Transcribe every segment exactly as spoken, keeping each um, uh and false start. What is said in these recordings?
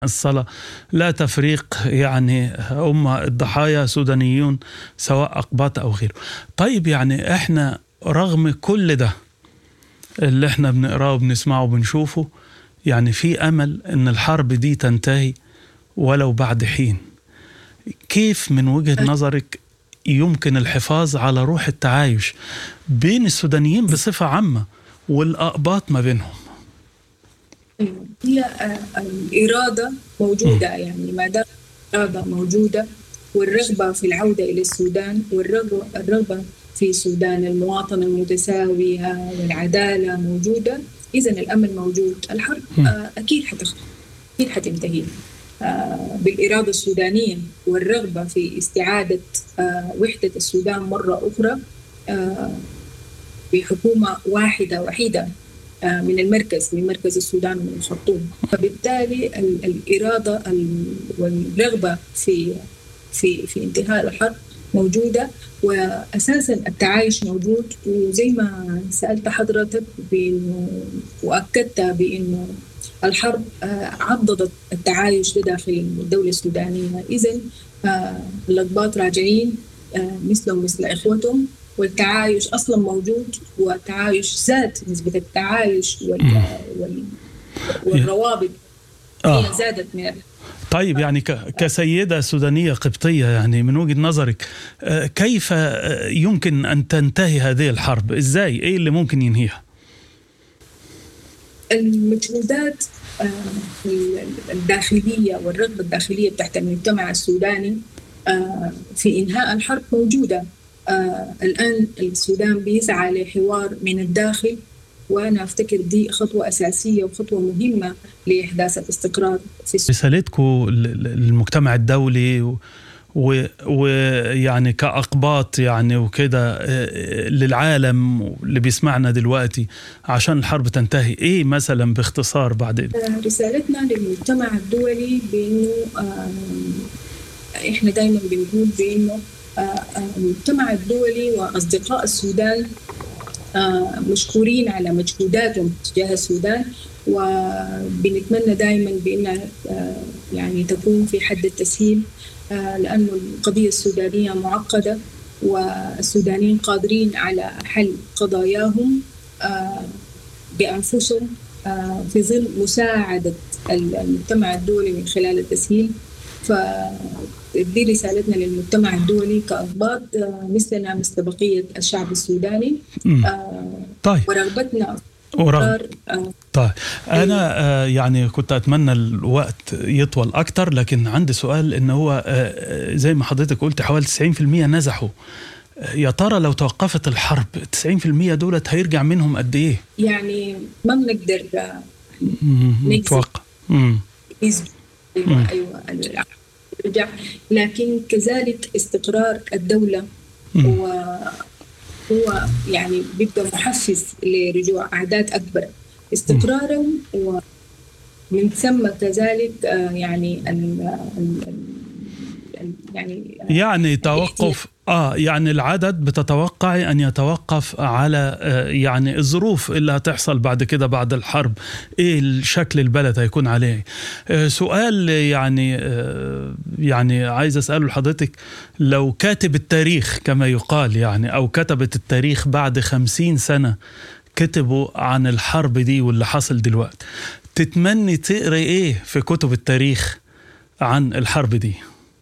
الصلاة لا تفريق، يعني هم الضحايا سودانيون سواء أقباط أو غيره. طيب يعني إحنا رغم كل ده اللي إحنا بنقراه وبنسمعه وبنشوفه، يعني في أمل إن الحرب دي تنتهي ولو بعد حين. كيف من وجهة نظرك يمكن الحفاظ على روح التعايش بين السودانيين بصفة عامة والأقباط ما بينهم؟ هي الإرادة موجودة، يعني ما دام الإرادة موجودة والرغبة في العودة إلى السودان والرغبة الرغبة في السودان المواطنة المتساوية والعدالة موجودة، إذن الأمل موجود. الحرب أكيد حتخلص، أكيد حتنتهي بالإرادة السودانية والرغبة في استعادة وحدة السودان مرة أخرى بحكومة واحدة وحيدة من المركز، من مركز السودان من الخرطوم. فبالتالي الإرادة والرغبة في في في انتهاء الحرب موجودة، وأساسا التعايش موجود. وزي ما سألت حضرتك بأنه وأكدت بأنه الحرب عضدت التعايش داخل الدولة السودانية، إذن الأقباط راجعين مثلهم مثل إخوتهم، والتعايش أصلا موجود، والتعايش زاد، نسبة التعايش وال... وال... والروابط آه. هي زادت من. طيب يعني كسيدة سودانية قبطية، يعني من وجهة نظرك كيف يمكن أن تنتهي هذه الحرب؟ إزاي؟ إيه اللي ممكن ينهيها؟ المجهودات الداخلية والرغبة الداخلية بتاعت المجتمع السوداني في إنهاء الحرب موجودة. آه الآن السودان بيسعى لحوار من الداخل، وأنا أفتكر دي خطوة أساسية وخطوة مهمة لإحداث الاستقرار في السودان. رسالتكم للمجتمع الدولي ويعني كأقباط يعني وكده للعالم اللي بيسمعنا دلوقتي عشان الحرب تنتهي، إيه مثلا باختصار بعدين؟ آه رسالتنا للمجتمع الدولي بأنه آه إحنا دايما بنقول بأنه المجتمع الدولي وأصدقاء السودان مشكورين على مجهوداتهم تجاه السودان، وبنتمنى دائما بأن يعني تكون في حد التسهيل، لأن القضية السودانية معقدة والسودانيين قادرين على حل قضاياهم بأنفسهم في ظل مساعدة المجتمع الدولي من خلال التسهيل. ف دي رسالتنا للمجتمع الدولي كأقباط مثلنا مثل بقية الشعب السوداني. آه طيب. ورغبتنا ورغب. طيب أنا آه يعني كنت أتمنى الوقت يطول أكتر، لكن عندي سؤال إن هو آه زي ما حضرتك قلت حوالي تسعين بالمئة نزحوا. يا ترى لو توقفت الحرب تسعين بالمئة دولت هيرجع منهم قد إيه؟ يعني ما بنقدر نتوقع. أيوة أيوة رجع، لكن كذلك استقرار الدولة هو هو يعني بيبقى محفز لرجوع أعداد أكبر. استقرارهم ومن ثم كذلك يعني ال ال يعني يعني توقف آه يعني العدد بتتوقع أن يتوقف على آه يعني الظروف اللي هتحصل بعد كده بعد الحرب، إيه الشكل البلد هيكون عليه. آه سؤال يعني آه يعني عايز أسأله لحضرتك، لو كاتب التاريخ كما يقال يعني أو كتبت التاريخ بعد خمسين سنة كتبوا عن الحرب دي واللي حصل دلوقتي، تتمني تقري إيه في كتب التاريخ عن الحرب دي؟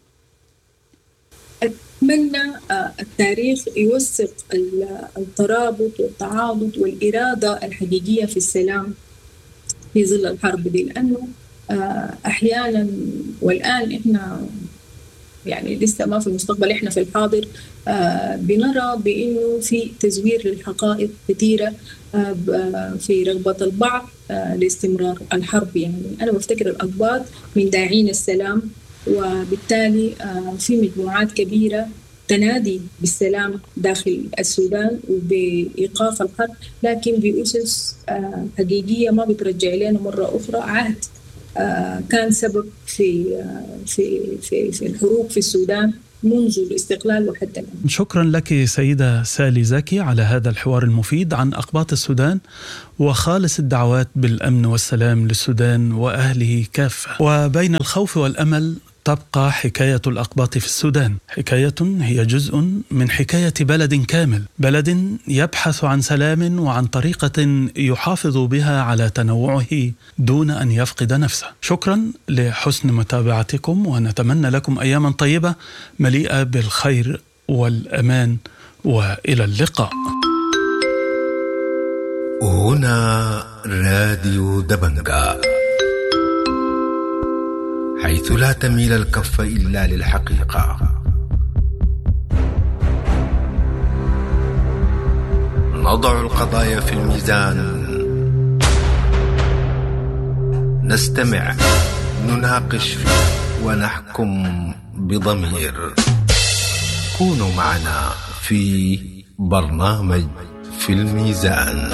أتمنى التاريخ يوثق الترابط والتعاضد والإرادة الحقيقية في السلام في ظل الحرب دي، لأنه أحيانا والآن إحنا يعني لسه ما في المستقبل، إحنا في الحاضر بنرى بأنه في تزوير للحقائق كثيرة في رغبة البعض لاستمرار الحرب. يعني أنا بفتكر الأقباط من داعين السلام، وبالتالي في مجموعات كبيرة تنادي بالسلام داخل السودان وبإيقاف الحرب، لكن بأسس حقيقية ما بترجع لنا مرة أخرى عهد كان سبب في في في في الحروب في السودان منذ الاستقلال وحتى الآن. شكرا لك سيدة سالي زكي على هذا الحوار المفيد عن أقباط السودان، وخالص الدعوات بالأمن والسلام للسودان وأهله كافة. وبين الخوف والأمل تبقى حكاية الأقباط في السودان، حكاية هي جزء من حكاية بلد كامل، بلد يبحث عن سلام وعن طريقة يحافظ بها على تنوعه دون أن يفقد نفسه. شكرا لحسن متابعتكم، ونتمنى لكم أياما طيبة مليئة بالخير والأمان، وإلى اللقاء. هنا راديو دبنجا، حيث لا تميل الكف إلا للحقيقة. نضع القضايا في الميزان، نستمع، نناقش ونحكم بضمير. كونوا معنا في برنامج في الميزان.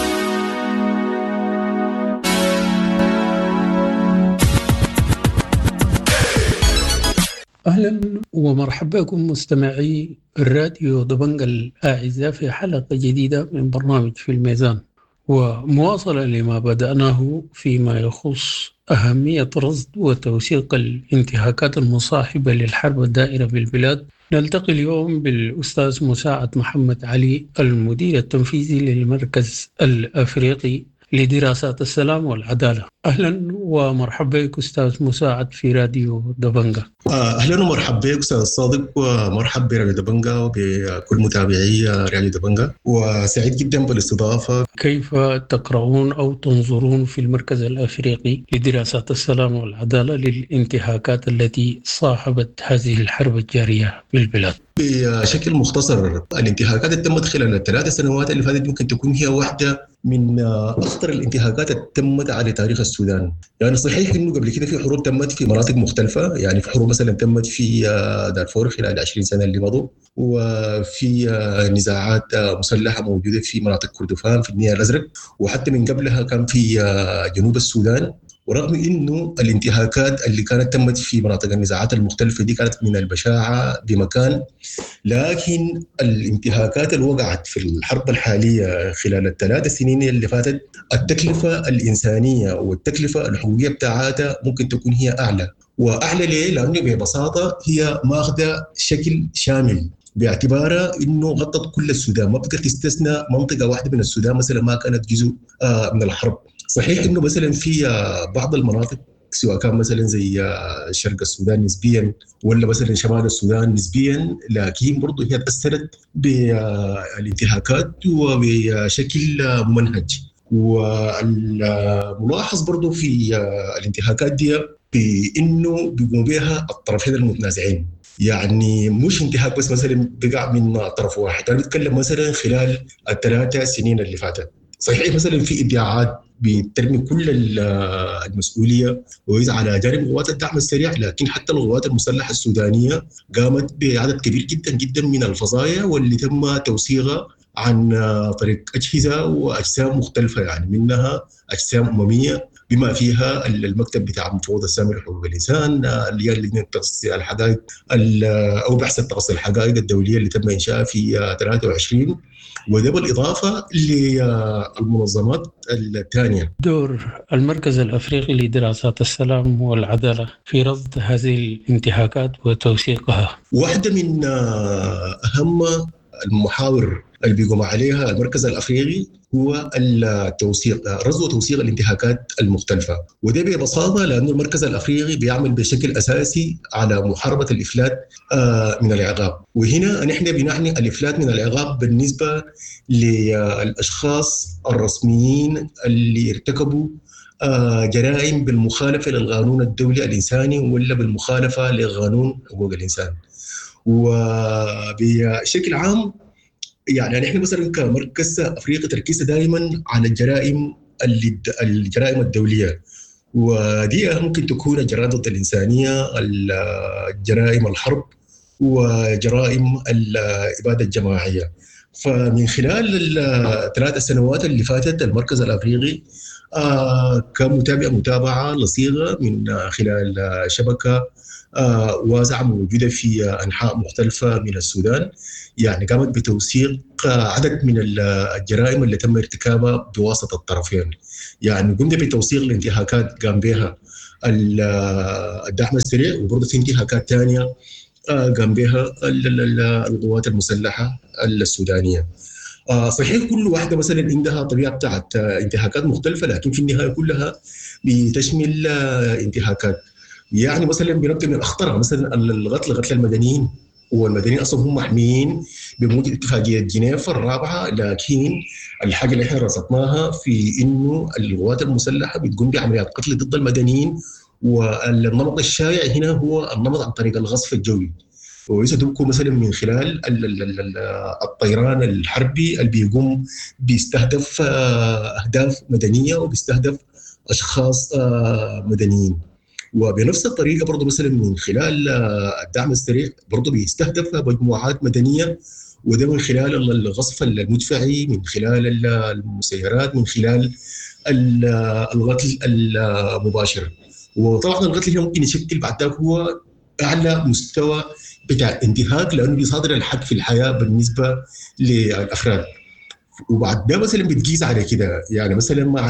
أهلا ومرحبا بكم مستمعي الراديو دبنجا الأعزاء في حلقة جديدة من برنامج في الميزان، ومواصلة لما بدأناه فيما يخص أهمية رصد وتوثيق الانتهاكات المصاحبة للحرب الدائرة بالبلاد. نلتقي اليوم بالأستاذ مساعد محمد علي، المدير التنفيذي للمركز الأفريقي لدراسات السلام والعدالة. أهلا ومرحبا بك أستاذ مساعد في راديو دبنجا. أهلا ومرحبا بك أستاذ صادق، ومرحبا براديو دبنجا وبكل متابعي راديو دبنجا، وسعيد جدا بالاستضافة. كيف تقرؤون أو تنظرون في المركز الأفريقي لدراسات السلام والعدالة للانتهاكات التي صاحبت هذه الحرب الجارية بالبلاد؟ بشكل مختصر، الانتهاكات اللي تمت خلال الثلاث سنوات اللي فاتت ممكن تكون هي واحدة من أخطر الانتهاكات اللي تمت على تاريخ السودان. يعني صحيح إنه قبل كده في حروب تمت في مناطق مختلفة، يعني في حروب مثلا تمت في دارفور خلال عشرين سنة اللي مضوا، وفي نزاعات مسلحة موجودة في مناطق كردفان في النيل الأزرق، وحتى من قبلها كان في جنوب السودان. ورغم إنه الانتهاكات اللي كانت تمت في مناطق النزاعات المختلفة دي كانت من البشاعة بمكان، لكن الانتهاكات اللي وقعت في الحرب الحالية خلال الثلاث سنين اللي فاتت، التكلفة الإنسانية والتكلفة الحقوقية بتاعتها ممكن تكون هي أعلى. وأعلى ليه؟ لأنه ببساطة هي ماخذة شكل شامل، باعتبارها إنه غطت كل السودان، ما بقدر تستثنى منطقة واحدة من السودان مثلا ما كانت جزء من الحرب. صحيح إنه مثلا في بعض المناطق سواء كان مثلا زي شرق السودان نسبيا ولا مثلا شمال السودان نسبيا، لكن برضو هي تأثرت بالانتهاكات وبشكل ممنهج. والملاحظ برضو في الانتهاكات دي بأنه بيقوم بها الطرفين المتنازعين، يعني مش انتهاك بس مثلا بقع من طرف واحد. أنا بتكلم مثلا خلال الثلاثة سنين اللي فاتت، صحيح مثلا في ادعاءات بترمي كل المسؤولية ويز على جانب قوات الدعم السريع، لكن حتى القوات المسلحة السودانية قامت بعدد كبير جدا جدا من الفظايا واللي تم توثيقها عن طريق أجهزة وأجسام مختلفة، يعني منها أجسام أممية بما فيها المكتب بتاع مفوض السامي لحقوق الإنسان، اللي هي لجنة تقصي الحقائق أو بحث تقصي الحقائق الدولية اللي تم إنشائها في ثلاثة وعشرين، وده بالإضافة للمنظمات الثانية. دور المركز الأفريقي لدراسات السلام والعدالة في رصد هذه الانتهاكات وتوثيقها، واحدة من أهم المحاور اللي بيقوم عليها المركز الأفريقي هو التوثيق، رصد وتوثيق الانتهاكات المختلفة. وده ببساطة لأن المركز الأفريقي بيعمل بشكل أساسي على محاربة الإفلات من العقاب. وهنا نحن بنعني الإفلات من العقاب بالنسبة للأشخاص الرسميين اللي ارتكبوا جرائم بالمخالفة للقانون الدولي الإنساني ولا بالمخالفة لقانون حقوق الإنسان. وبشكل عام يعني نحن مثلا كمركز أفريقي تركيزنا دائما على الجرائم الجرائم الدولية، ودي ممكن تكون الجرائم ضد الإنسانية، الجرائم الحرب، وجرائم الإبادة الجماعية. فمن خلال الثلاث سنوات اللي فاتت المركز الأفريقي كمتابع متابعة لصيغة من خلال شبكة آه واسعة موجودة في أنحاء مختلفة من السودان، يعني قامت بتوثيق عدد من الجرائم اللي تم ارتكابها بواسطة الطرفين. يعني قمنا بتوثيق الانتهاكات قام بها الدعم السريع، وبرضه في انتهاكات ثانية قام بها القوات المسلحة السودانية. صحيح كل واحدة مثلا عندها طبيعة بتاعت انتهاكات مختلفة، لكن في النهاية كلها بتشمل انتهاكات. يعني مثلا بنبدأ من أخطرها مثلا القتل قتل المدنيين، والمدنيين أصلا هم محميين بموجب اتفاقية جنيف الرابعة، لكن الحاجة اللي احنا رصدناها في إنه القوات المسلحة بتقوم بعمليات قتل ضد المدنيين، والنمط الشائع هنا هو النمط عن طريق الغصف الجوي، ويستهدفوا مثلا من خلال الطيران الحربي اللي بيقوم بيستهدف أهداف مدنية وبيستهدف أشخاص مدنيين. وبنفس الطريقة برضو مثلا من خلال الدعم السريع برضو بيستهدف مجموعات مدنية، وده من خلال الغصف المدفعي، من خلال المسيرات، من خلال القتل المباشر. وطبعا القتل هنا ممكن يشكل بعد ذلك هو أعلى مستوى بتاع انتهاك، لأنه بيصادر الحق في الحياة بالنسبة للأفراد. وبعد ده مثلا بتقيس على كده، يعني مثلا مع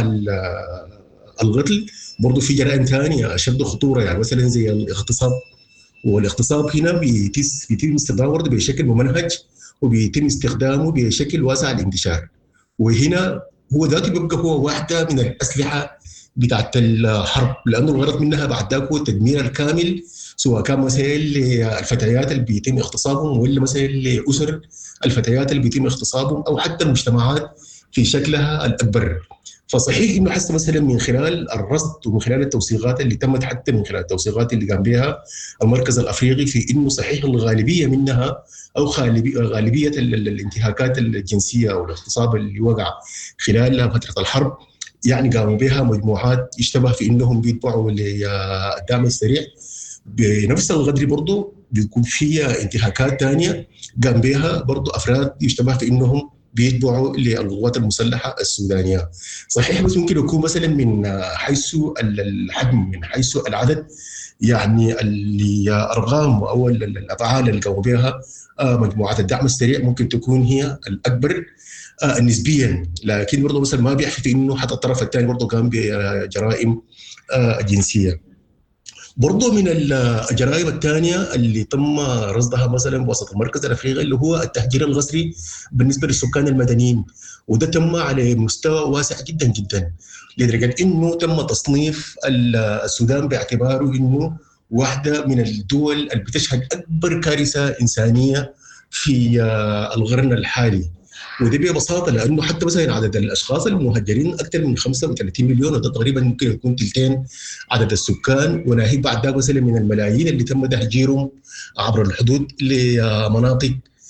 القتل برضو في جرائم ثانية أشد خطورة، يعني مثلا زي الاغتصاب. والاغتصاب هنا بيتم استخدامه برضو بشكل ممنهج، وبيتم استخدامه بشكل واسع الانتشار. وهنا هو ذاته بيبقى هو واحدة من الأسلحة بتاعت الحرب، لأنه الغرض منها بعد ذاك هو التدمير الكامل، سواء كان مثلا للفتيات اللي بيتم اغتصابهم، ولا مثلا لأسر الفتيات اللي بيتم اغتصابهم، أو حتى المجتمعات في شكلها الأكبر. فصحيح إنه حتى مثلا من خلال الرصد ومن خلال التوثيقات اللي تمت، حتى من خلال التوثيقات اللي قام بها المركز الأفريقي، في إنه صحيح الغالبية منها أو غالبية الانتهاكات الجنسية أو الاغتصاب اللي وقع خلال فترة الحرب يعني قاموا بها مجموعات يشتبه في إنهم بيتبعوا للدعم السريع. بنفس القدر برضو بيكون فيها انتهاكات تانية قام بها برضو أفراد يشتبه في إنهم بيتبعوا للقوات المسلحة السودانية. صحيح بس ممكن يكون مثلا من حيث الحجم، من حيث العدد، يعني الأرقام أو الأفعال اللي قاموا بها مجموعات الدعم السريع ممكن تكون هي الأكبر نسبيا، لكن برضو مثلا ما بيحكي إنه حتى الطرف الثاني برضو قام بجرائم جنسية. برضو من الجرائم الثانية اللي تم رصدها مثلا بواسطة المركز الأفريقي اللي هو التهجير القسري بالنسبة للسكان المدنيين، وده تم على مستوى واسع جدا جدا، لدرجة إنه تم تصنيف السودان باعتباره إنه واحدة من الدول اللي بتشهد أكبر كارثة إنسانية في القرن الحالي. وده ببساطة لأنه حتى مثلا عدد الأشخاص المهجرين أكثر من خمسة وثلاثين مليون، وده تقريبا ممكن يكون تلتين عدد السكان، وناهيك بعد ذلك مثلا من الملايين اللي تم تهجيرهم عبر الحدود لمناطق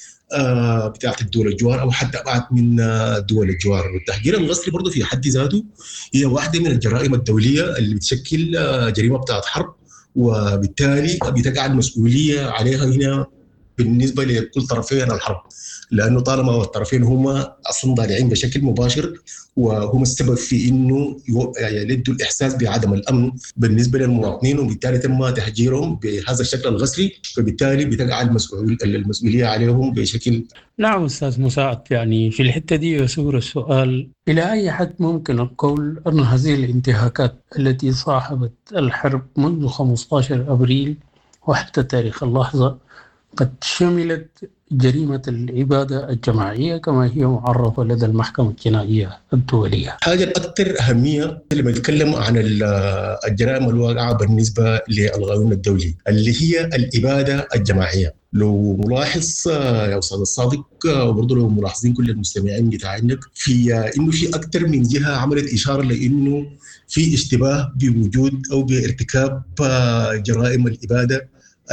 بتاعت الدول الجوار أو حتى أبعد من دول الجوار. والتهجير القسري برضه في حد ذاته هي واحدة من الجرائم الدولية اللي بتشكل جريمة بتاعت حرب، وبالتالي بتقع المسؤولية عليها هنا بالنسبة لكل طرفين الحرب، لأنه طالما الطرفين هما أصلا ضالعين بشكل مباشر وهم السبب في إنه يلدوا الإحساس بعدم الأمن بالنسبة للمواطنين، وبالتالي تم تهجيرهم بهذا الشكل القسري، فبالتالي بتقع المسؤول المسؤولية عليهم بشكل. نعم أستاذ مساعد، يعني في الحتة دي يثور السؤال: إلى أي حد ممكن القول أن هذه الانتهاكات التي صاحبت الحرب منذ خمسة عشر أبريل وحتى تاريخ اللحظة قد شملت جريمة الإبادة الجماعية كما هي معرفة لدى المحكمة الجنائية الدولية؟ حاجة الأكثر أهمية لما نتكلم عن الجرائم الواقعة بالنسبة للقانون الدولي اللي هي الإبادة الجماعية. لو ملاحظ يا أستاذ الصادق، وبرضه لو ملاحظين كل المستمعين بتاعينك، في إنه في أكثر من جهة عملت إشارة لإنه في اشتباه بوجود أو بارتكاب جرائم الإبادة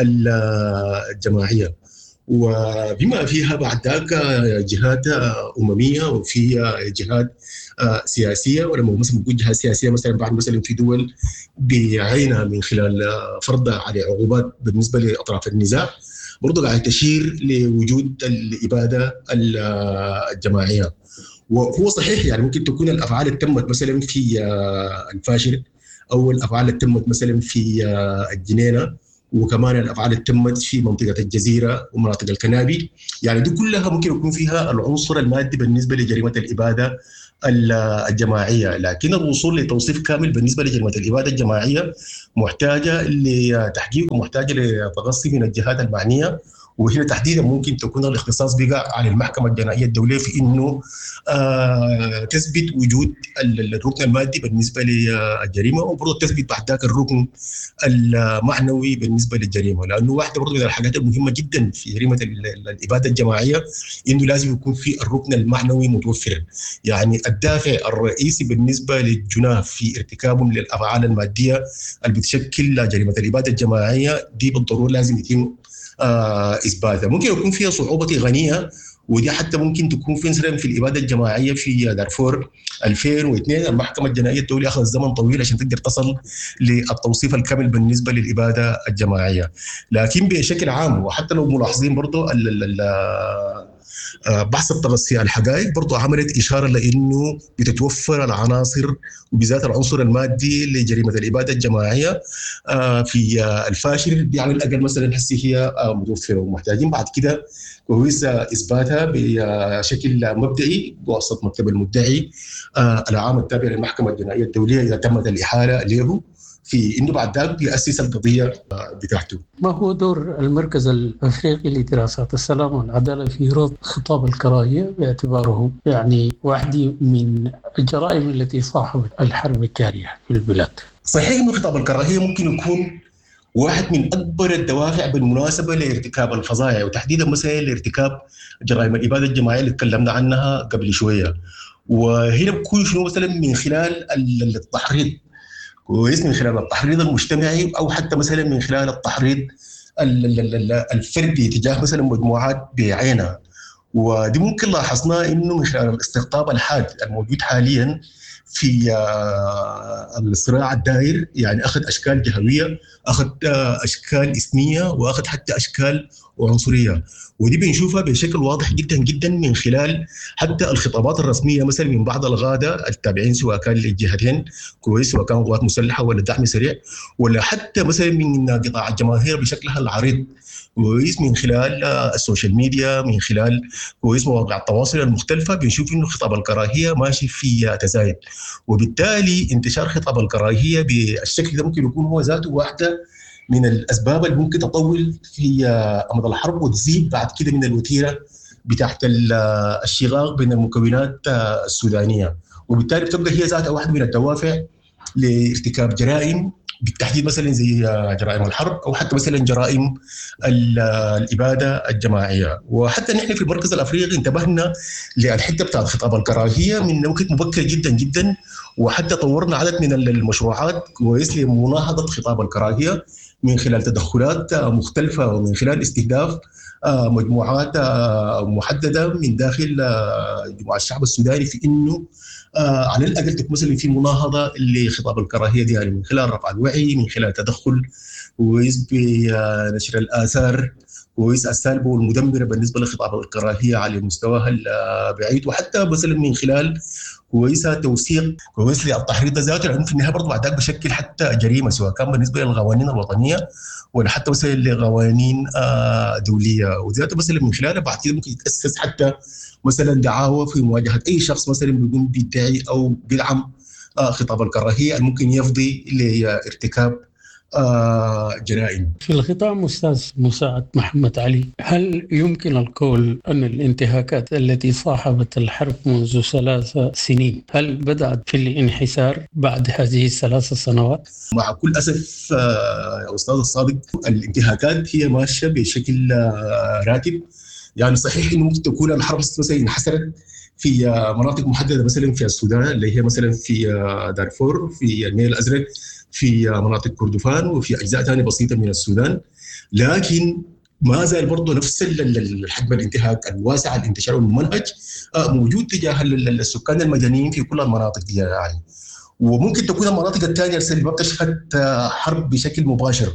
الجماعية، وبما فيها بعد ذلك جهات أممية وفي جهات سياسية. ولما مثلا نقول جهات سياسية مثلا بعد مثلا في دول بعينها من خلال فرض على عقوبات بالنسبة لأطراف النزاع، برضو قاعد تشير لوجود الإبادة الجماعية. وهو صحيح يعني ممكن تكون الأفعال اللي تمت مثلا في الفاشر أو الأفعال اللي تمت مثلا في الجنينة، وكمان الأفعال اللي تمت في منطقة الجزيرة ومناطق الكنابي، يعني دي كلها ممكن يكون فيها العنصر المادي بالنسبة لجريمة الإبادة الجماعية. لكن الوصول لتوصيف كامل بالنسبة لجريمة الإبادة الجماعية محتاجة لتحقيق ومحتاجة لتغصي من الجهات المعنية، وهنا تحديدا ممكن تكون الاختصاص بقى عن المحكمة الجنائية الدولية في إنه آه تثبت وجود الركن المادي بالنسبة للجريمة، وبرضه تثبت بعد ذاك الركن المعنوي بالنسبة للجريمة، لأنه واحدة برضه من الحاجات المهمة جدا في جريمة الإبادة الجماعية إنه لازم يكون في الركن المعنوي متوفرا. يعني الدافع الرئيسي بالنسبة للجناه في ارتكابهم للأفعال المادية اللي بتشكل جريمة الإبادة الجماعية دي بالضرورة لازم يتم آه إثباتها. ممكن يكون فيها صعوبة غنية، ودي حتى ممكن تكون في مثلا في الإبادة الجماعية في دارفور ألفين واثنين المحكمة الجنائية الدولية أخذ زمن طويل عشان تقدر تصل للتوصيف الكامل بالنسبة للإبادة الجماعية. لكن بشكل عام وحتى لو ملاحظين برضو بحث التغطية الحقائق برضو عملت إشارة لأنه بتتوفر العناصر وبذات العنصر المادي لجريمة الإبادة الجماعية في الفاشل دي على الأقل مثلا حسي هي متوفرة، ومحتاجين بعد كده كويس إثباتها بشكل مبدئي بواسطة مكتب المدعي العام التابع للمحكمة الجنائية الدولية إذا تمت الإحالة له في إنه بعد ذلك يأسس القضية بتاعته. ما هو دور المركز الأفريقي لدراسات السلام والعدالة في رفض خطاب الكراهية باعتباره يعني واحدة من الجرائم التي صاحبت الحرب الجارية في البلاد؟ صحيح إنه خطاب الكراهية ممكن يكون واحد من أكبر الدوافع بالمناسبة لارتكاب الفظائع، وتحديدا مثلا لارتكاب جرائم الإبادة الجماعية اللي تكلمنا عنها قبل شوية. وهنا بكون شنو مثلا من خلال التحريض كويس، من خلال التحريض المجتمعي أو حتى مثلا من خلال التحريض الفردي تجاه مثلا مجموعات بعينها. ودي ممكن لاحظناه إنه من خلال الاستقطاب الحاد الموجود حاليا في الصراع الدائر، يعني أخذ أشكال جهوية، أخذ أشكال إثنية، وأخذ حتى أشكال عنصرية. ودي بنشوفها بشكل واضح جدا جدا من خلال حتى الخطابات الرسمية مثلا من بعض الغادة التابعين سواء كان للجهتين كويس، سواء كان قوات مسلحة ولا دعم سريع، ولا حتى مثلا من قطاع الجماهير بشكلها العريض كويس من خلال السوشيال ميديا، من خلال كويس مواقع التواصل المختلفة. بنشوف إنه خطاب الكراهية ماشي في تزايد، وبالتالي انتشار خطاب الكراهية بالشكل ده ممكن يكون هو ذاته واحدة من الأسباب اللي ممكن تطول في أمد الحرب وتزيد بعد كده من الوتيرة بتاعت الشغاق بين المكونات السودانية، وبالتالي بتبقى هي ذاتها واحدة من الدوافع لارتكاب جرائم بالتحديد مثلا زي جرائم الحرب أو حتى مثلا جرائم الإبادة الجماعية. وحتى نحن في المركز الأفريقي انتبهنا للحتة بتاعت خطاب الكراهية من وقت مبكر جدا جدا، وحتى طورنا عدد من المشروعات كويس لمناهضة خطاب الكراهية من خلال تدخلات مختلفة ومن خلال استهداف مجموعات محددة من داخل جموع الشعب السوداني في إنه آه على الأقل تكون مثلا في مناهضة لخطاب الكراهية دي، يعني من خلال رفع الوعي، من خلال تدخل كويس بنشر الآثار كويس السالبة والمدمرة بالنسبة لخطاب الكراهية على مستواها البعيد، وحتى مثلا من خلال كويس توثيق كويس للتحريض ذاته، لأنه في النهاية برضه بعد ذلك بشكل حتى جريمة سواء كان بالنسبة للقوانين الوطنية ولا حتى مثلا لقوانين آه دولية، وذاته مثلا من خلالها بعد كده ممكن يتأسس حتى مثلا دعاوى في مواجهة أي شخص مثلا بيكون بيدعي أو بيدعم آه خطاب الكراهية الممكن يفضي لارتكاب آه جرائم. في الختام أستاذ مساعد محمد علي، هل يمكن القول أن الانتهاكات التي صاحبت الحرب منذ ثلاث سنين هل بدأت في الانحسار بعد هذه الثلاث سنوات؟ مع كل أسف آه أستاذ الصادق الانتهاكات هي ماشية بشكل آه راتب. يعني صحيح إنه ممكن تكون الحرب مثلا انحسرت في مناطق محددة مثلا في السودان اللي هي مثلا في دارفور، في النيل الأزرق، في مناطق كردفان، وفي أجزاء ثانية بسيطة من السودان، لكن ما زال برضه نفس الحجم الانتهاك الواسع الانتشار والممنهج موجود تجاه السكان المدنيين في كل المناطق دي يعني. وممكن تكون المناطق الثانية اللي ما بتشهد حرب بشكل مباشر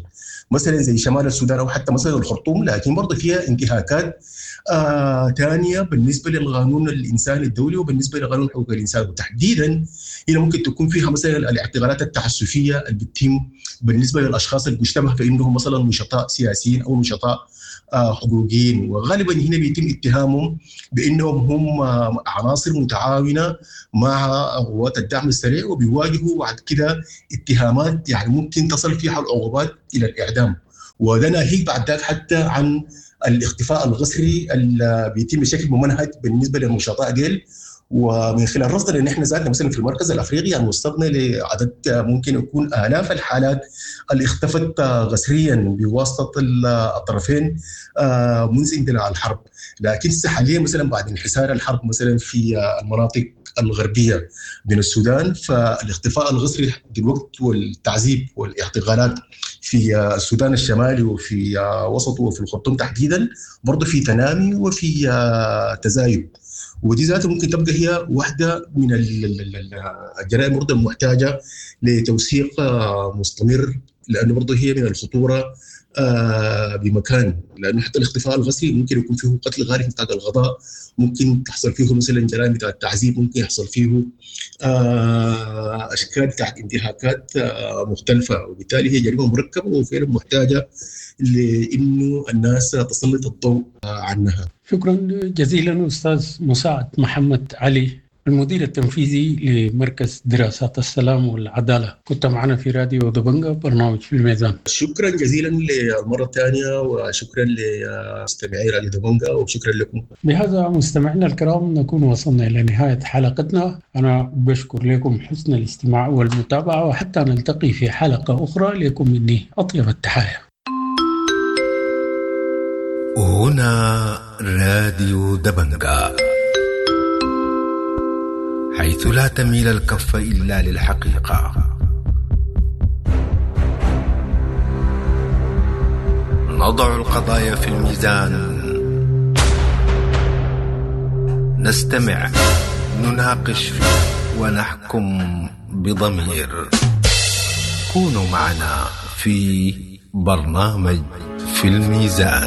مثلا زي شمال السودان أو حتى مثلا الخرطوم، لكن برضه فيها انتهاكات آه تانية بالنسبة للقانون الإنساني الدولي وبالنسبة لقانون حقوق الإنسان، وتحديدا هنا ممكن تكون فيها مثلا الاعتقالات التعسفية اللي بتتم بالنسبة للأشخاص اللي بيشتبه فإنهم مثلا نشطاء سياسيين أو نشطاء آه حقوقيين، وغالبا هنا بيتم اتهامهم بأنهم هم آه عناصر متعاونة مع قوات الدعم السريع، وبيواجهوا بعد كده اتهامات يعني ممكن تصل فيها العقوبات إلى الإعدام. وده ناهيك بعد ذلك حتى عن الاختفاء الغسري اللي بيتم بشكل ممنهج بالنسبه للنشطاء ديل. ومن خلال رصدنا ان احنا ذاتنا مثلا في المركز الافريقي يعني وصلنا لعدد ممكن يكون الاف الحالات اللي اختفت غسريا بواسطه الطرفين منذ اندلاع الحرب. لكن حاليا مثلا بعد انحسار الحرب مثلا في المناطق الغربيه من السودان، فالاختفاء الغسري دلوقتي والتعذيب والاعتقالات في السودان الشمالي وفي وسطه وفي الخرطوم تحديدا برضه في تنامي وفي تزايد، ودي ذاتها ممكن تبقى هي واحده من الجرائم برضه المحتاجه لتوثيق مستمر، لانه برضه هي من الخطوره بمكان، لانه حتى الاختفاء الغسري ممكن يكون فيه قتل غارق بتاع الغضاء، ممكن تحصل فيه مثلا جرائم بتاع التعذيب، ممكن يحصل فيه اشكال بتاع انتهاكات مختلفه، وبالتالي هي جريمه مركبه وفعلا محتاجه لانه الناس تسلط الضوء عنها. شكرا جزيلا استاذ مساعد محمد علي، المدير التنفيذي لمركز دراسات السلام والعدالة، كنت معنا في راديو دبنجة برنامج في الميزان. شكرا جزيلا للمرة الثانية، وشكرا لمستمعي راديو دبنجة، وشكرا لكم. بهذا مستمعينا الكرام نكون وصلنا إلى نهاية حلقتنا. أنا بشكر لكم حسن الاستماع والمتابعة، وحتى نلتقي في حلقة أخرى لكم مني أطيب التحايا. هنا راديو دبنجة، حيث لا تميل الكف إلا للحقيقة. نضع القضايا في الميزان، نستمع، نناقش ونحكم بضمير. كونوا معنا في برنامج في الميزان.